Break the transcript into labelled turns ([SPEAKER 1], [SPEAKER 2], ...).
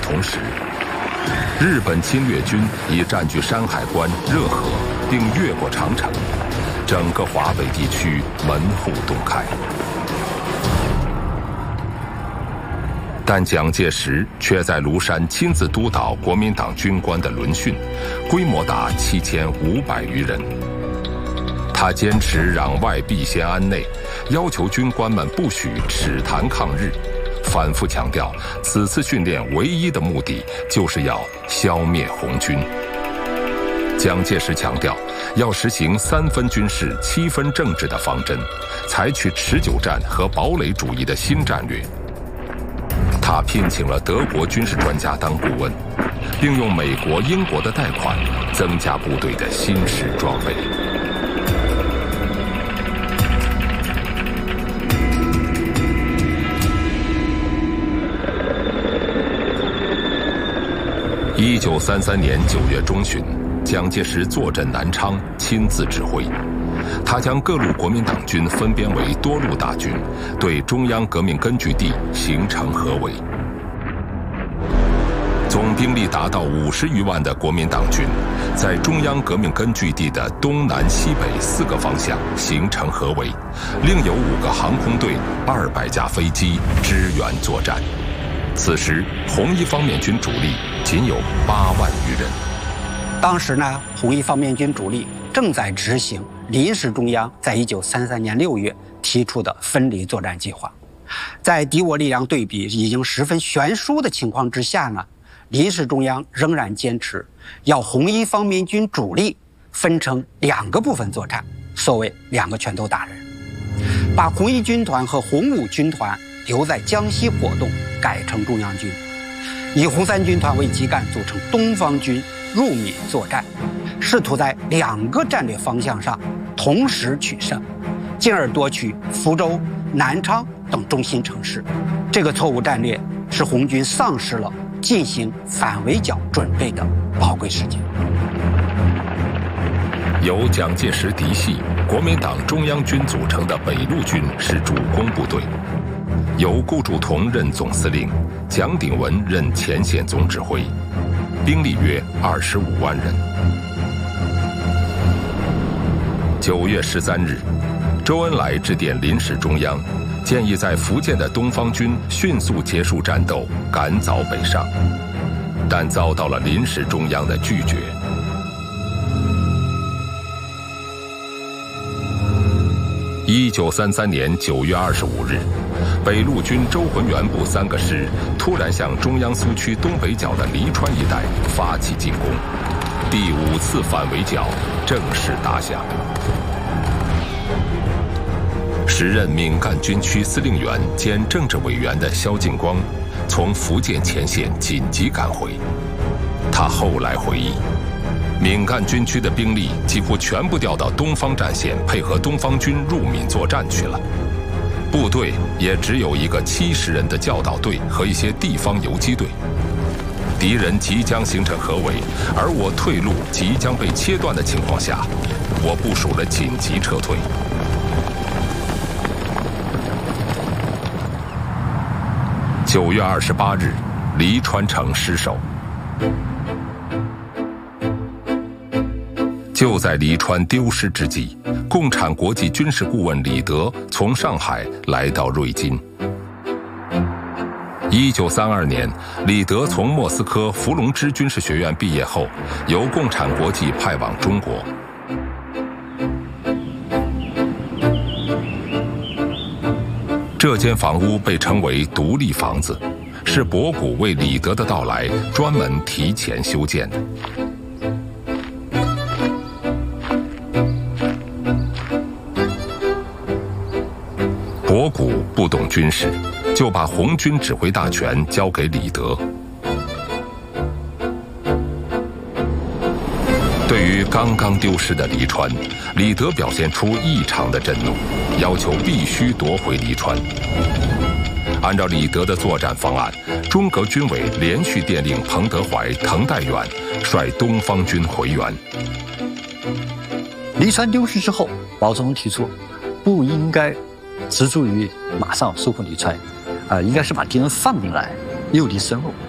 [SPEAKER 1] 同时，日本侵略军已占据山海关、热河，并越过长城，整个华北地区门户洞开。但蒋介石却在庐山亲自督导国民党军官的轮训，规模达7500余人。他坚持攘外必先安内，要求军官们不许齿谈抗日，反复强调此次训练唯一的目的就是要消灭红军。蒋介石强调要实行3分军事7分政治的方针，采取持久战和堡垒主义的新战略。他聘请了德国军事专家当顾问，并用美国、英国的贷款增加部队的新式装备。1933年9月中旬，蒋介石坐镇南昌，亲自指挥。他将各路国民党军分编为多路大军，对中央革命根据地形成合围。总兵力达到50余万的国民党军，在中央革命根据地的东南西北4个方向形成合围，另有5个航空队、200架飞机支援作战。此时，红一方面军主力仅有8万余人。
[SPEAKER 2] 当时呢，红一方面军主力正在执行临时中央在1933年6月提出的分离作战计划。在敌我力量对比已经十分悬殊的情况之下呢，临时中央仍然坚持要红一方面军主力分成2个部分作战，所谓2个拳头打人，把红一军团和红五军团留在江西活动，改成中央军，以红三军团为基干组成东方军入闽作战，试图在2个战略方向上同时取胜，进而夺取福州、南昌等中心城市。这个错误战略使红军丧失了进行反围剿准备的宝贵时间。
[SPEAKER 1] 由蒋介石嫡系国民党中央军组成的北路军是主攻部队，由顾祝同任总司令，蒋鼎文任前线总指挥，兵力约25万人。9月13日，周恩来致电临时中央，建议在福建的东方军迅速结束战斗，赶早北上，但遭到了临时中央的拒绝。1933年9月25日，北路军周浑元部3个师突然向中央苏区东北角的黎川一带发起进攻，第5次反围剿正式打响。时任闽赣军区司令员兼政治委员的萧劲光从福建前线紧急赶回。他后来回忆，闽赣军区的兵力几乎全部调到东方战线，配合东方军入闽作战去了。部队也只有一个70人的教导队和一些地方游击队。敌人即将形成合围，而我退路即将被切断的情况下，我部署了紧急撤退。9月28日，黎川城失守。就在黎川丢失之际，共产国际军事顾问李德从上海来到瑞金。1932年，李德从莫斯科伏龙芝军事学院毕业后，由共产国际派往中国。这间房屋被称为独立房子，是博古为李德的到来专门提前修建的。博古不懂军事，就把红军指挥大权交给李德。对于刚刚丢失的黎川，李德表现出异常的震怒，要求必须夺回黎川。按照李德的作战方案，中革军委连续电令彭德怀、滕代远率东方军回援。
[SPEAKER 3] 黎川丢失之后，毛泽东提出，不应该执着于马上收复黎川，应该是把敌人放进来，诱敌深入。